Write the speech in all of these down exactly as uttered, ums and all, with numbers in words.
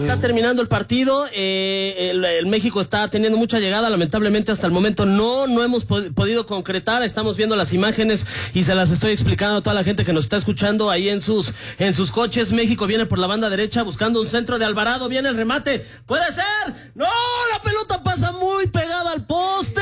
está terminando el partido, eh, el, el México está teniendo mucha llegada, lamentablemente hasta el momento no, no hemos pod- podido concretar, estamos viendo las imágenes y se las estoy explicando a toda la gente que nos está escuchando ahí en sus, en sus coches. México viene por la banda derecha buscando un centro de Alvarado, viene el remate, puede ser, no, la pelota pasa muy pegada al poste.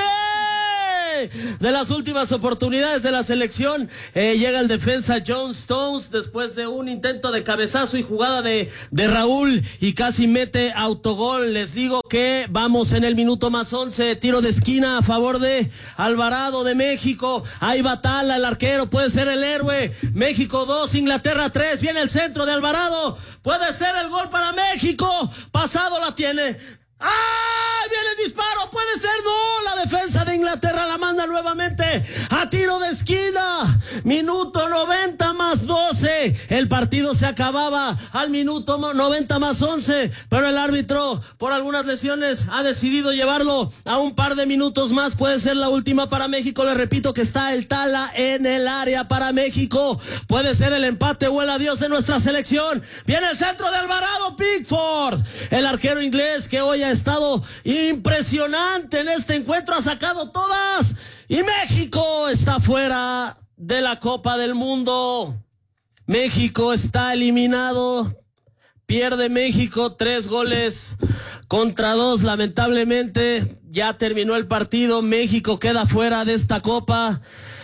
De las últimas oportunidades de la selección, eh, llega el defensa John Stones después de un intento de cabezazo y jugada de, de Raúl y casi mete autogol. Les digo que vamos en el minuto más once, tiro de esquina a favor de Alvarado de México. Ahí va Tala, el arquero, puede ser el héroe. México dos, Inglaterra tres, viene el centro de Alvarado, puede ser el gol para México, pasado la tiene. ¡Ah! Viene el disparo, puede ser, no, la defensa de Inglaterra la manda nuevamente a tiro de esquina. Minuto noventa más doce, el partido se acababa al minuto noventa más once, pero el árbitro por algunas lesiones ha decidido llevarlo a un par de minutos más. Puede ser la última para México, le repito que está el Tala en el área para México, puede ser el empate o el adiós de nuestra selección. Viene el centro de Alvarado, Pickford, el arquero inglés que hoy ha estado impresionante en este encuentro, ha sacado todas y México está fuera de la Copa del Mundo. México está eliminado, pierde México tres goles contra dos, lamentablemente ya terminó el partido, México queda fuera de esta Copa.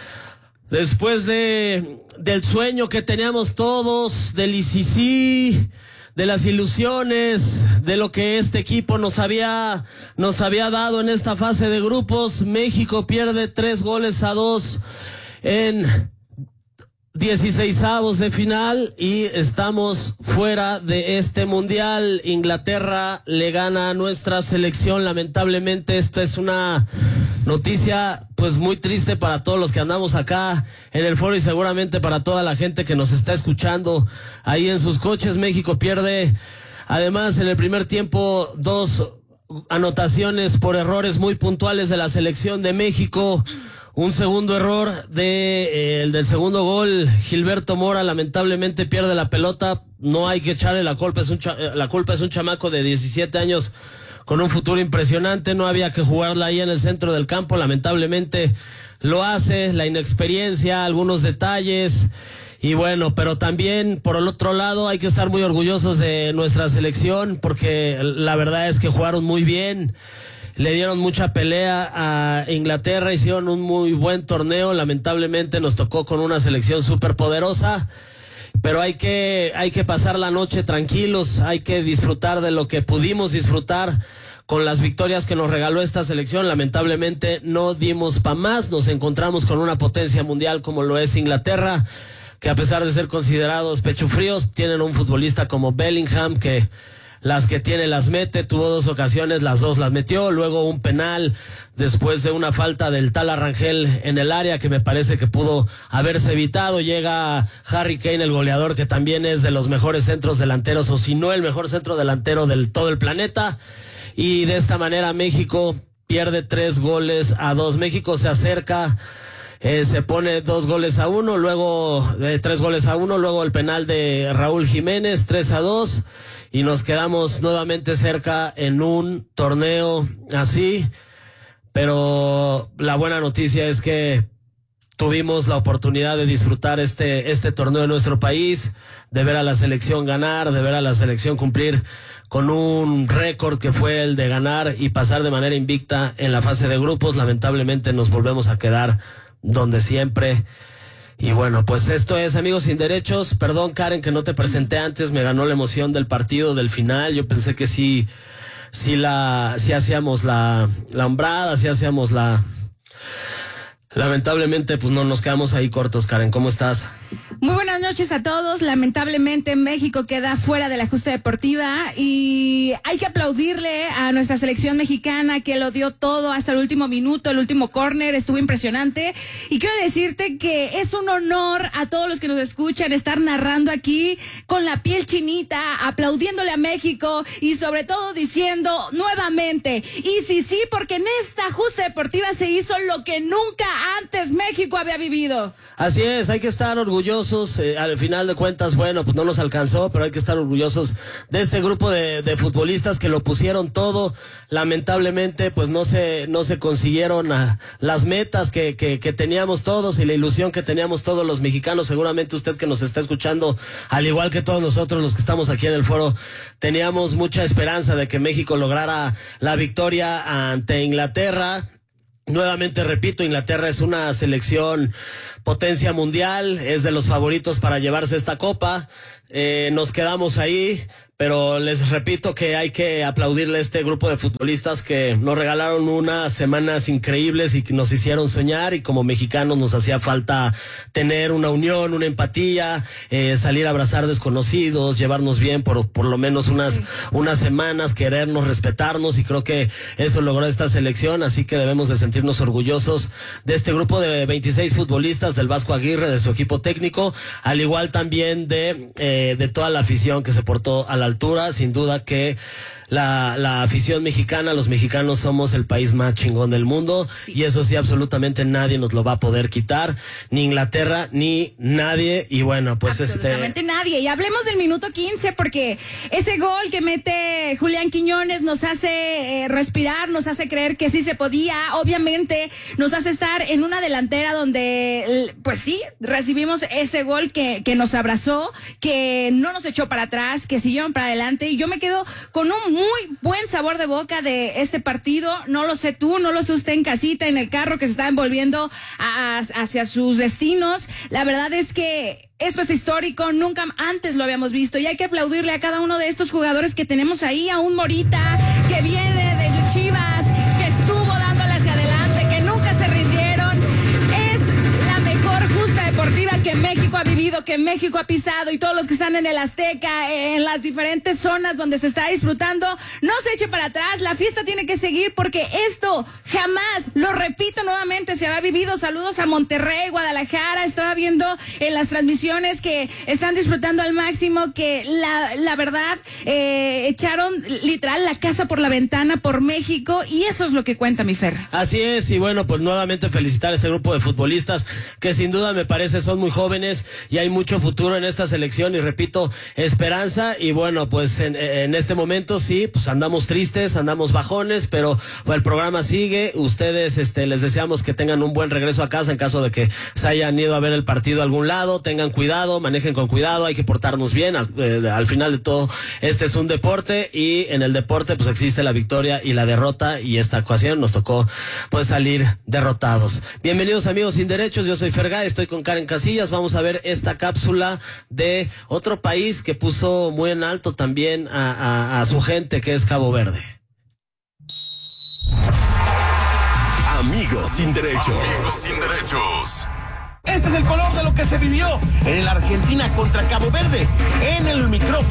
Después de del sueño que teníamos todos, del I C C, de las ilusiones, de lo que este equipo nos había, nos había dado en esta fase de grupos, México pierde tres goles a dos en dieciseisavos de final y estamos fuera de este mundial. Inglaterra le gana a nuestra selección, lamentablemente esta es una noticia pues muy triste para todos los que andamos acá en el foro y seguramente para toda la gente que nos está escuchando ahí en sus coches. México pierde además en el primer tiempo dos anotaciones por errores muy puntuales de la selección de México. Un segundo error de eh, el del segundo gol, Gilberto Mora lamentablemente pierde la pelota, no hay que echarle la culpa, es un cha- la culpa es un chamaco de diecisiete años con un futuro impresionante, no había que jugarla ahí en el centro del campo, lamentablemente lo hace, la inexperiencia, algunos detalles, y bueno, pero también por el otro lado hay que estar muy orgullosos de nuestra selección, porque la verdad es que jugaron muy bien, le dieron mucha pelea a Inglaterra, hicieron un muy buen torneo, lamentablemente nos tocó con una selección súper poderosa, pero hay que, hay que pasar la noche tranquilos, hay que disfrutar de lo que pudimos disfrutar con las victorias que nos regaló esta selección. Lamentablemente no dimos pa' más, nos encontramos con una potencia mundial como lo es Inglaterra, que a pesar de ser considerados pechofríos, tienen un futbolista como Bellingham que las que tiene las mete, tuvo dos ocasiones, las dos las metió, luego un penal después de una falta del Tala Rangel en el área que me parece que pudo haberse evitado. Llega Harry Kane, el goleador, que también es de los mejores centros delanteros, o si no el mejor centro delantero del todo el planeta, y de esta manera México pierde tres goles a dos. México se acerca, Eh, se pone dos goles a uno, luego eh, tres goles a uno, luego el penal de Raúl Jiménez, tres a dos, y nos quedamos nuevamente cerca en un torneo así, pero la buena noticia es que tuvimos la oportunidad de disfrutar este, este torneo en nuestro país, de ver a la selección ganar, de ver a la selección cumplir con un récord que fue el de ganar y pasar de manera invicta en la fase de grupos. Lamentablemente nos volvemos a quedar donde siempre. Y bueno, pues esto es Amigos Sin Derechos. Perdón, Karen, que no te presenté antes, me ganó la emoción del partido, del final. Yo pensé que sí, sí la, sí hacíamos la, la hombrada, sí hacíamos la... Lamentablemente, pues no, nos quedamos ahí cortos. Karen, ¿cómo estás? Muy buenas noches a todos. Lamentablemente México queda fuera de la justa deportiva y hay que aplaudirle a nuestra selección mexicana que lo dio todo hasta el último minuto, el último córner, estuvo impresionante. Y quiero decirte que es un honor a todos los que nos escuchan estar narrando aquí con la piel chinita, aplaudiéndole a México y sobre todo diciendo nuevamente, y sí, sí, porque en esta justa deportiva se hizo lo que nunca antes México había vivido. Así es, hay que estar orgullosos, eh, al final de cuentas, bueno, pues no nos alcanzó, pero hay que estar orgullosos de este grupo de, de futbolistas que lo pusieron todo. Lamentablemente, pues no se, no se consiguieron a, las metas que, que, que teníamos todos y la ilusión que teníamos todos los mexicanos. Seguramente usted que nos está escuchando, al igual que todos nosotros los que estamos aquí en el foro, teníamos mucha esperanza de que México lograra la victoria ante Inglaterra. Nuevamente repito, Inglaterra es una selección potencia mundial, es de los favoritos para llevarse esta copa. Eh, nos quedamos ahí, pero les repito que hay que aplaudirle a este grupo de futbolistas que nos regalaron unas semanas increíbles y que nos hicieron soñar, y como mexicanos nos hacía falta tener una unión, una empatía, eh, salir a abrazar desconocidos, llevarnos bien por, por lo menos unas, sí. unas semanas, querernos, respetarnos, y creo que eso logró esta selección, así que debemos de sentirnos orgullosos de este grupo de veintiséis futbolistas, del Vasco Aguirre, de su equipo técnico, al igual también de, eh, de toda la afición que se portó a la altura. Sin duda que la, la afición mexicana, los mexicanos somos el país más chingón del mundo, sí. y eso sí, absolutamente nadie nos lo va a poder quitar, ni Inglaterra, ni nadie, y bueno, pues absolutamente este... nadie. Y hablemos del minuto quince, porque ese gol que mete Julián Quiñones nos hace eh, respirar, nos hace creer que sí se podía, obviamente nos hace estar en una delantera donde, pues sí, recibimos ese gol que, que nos abrazó, que no nos echó para atrás, que siguieron para adelante, y yo me quedo con un muy buen sabor de boca de este partido. No lo sé tú, no lo sé usted en casita, en el carro, que se está envolviendo a, a, hacia sus destinos. La verdad es que esto es histórico, nunca antes lo habíamos visto, y hay que aplaudirle a cada uno de estos jugadores que tenemos ahí, a un Morita que viene de Chivas, que estuvo dándole hacia adelante, que nunca se rindieron. Es la mejor justa deportiva que México ha vivido, que México ha pisado, y todos los que están en el Azteca, en las diferentes zonas donde se está disfrutando, no se eche para atrás, la fiesta tiene que seguir, porque esto jamás, lo repito nuevamente, se había vivido. Saludos a Monterrey, Guadalajara, estaba viendo en las transmisiones que están disfrutando al máximo, que la, la verdad eh, echaron literal la casa por la ventana por México, y eso es lo que cuenta, mi Fer. Así es, y bueno, pues nuevamente felicitar a este grupo de futbolistas que sin duda me parece son muy jóvenes y hay mucho futuro en esta selección, y repito, esperanza. Y bueno, pues en, en este momento sí, pues andamos tristes, andamos bajones, pero pues, el programa sigue. Ustedes este, les deseamos que tengan un buen regreso a casa en caso de que se hayan ido a ver el partido a algún lado. Tengan cuidado, manejen con cuidado, hay que portarnos bien. Al, eh, al final de todo, este es un deporte, y en el deporte pues existe la victoria y la derrota, y esta ocasión nos tocó pues salir derrotados. Bienvenidos, amigos sin derechos, yo soy Fergay, estoy con Karen Casillas. Vamos a ver esta cápsula de otro país que puso muy en alto también a, a, a su gente, que es Cabo Verde. Amigos sin derechos. Amigos sin derechos. Este es el color de lo que se vivió en la Argentina contra Cabo Verde. En el micrófono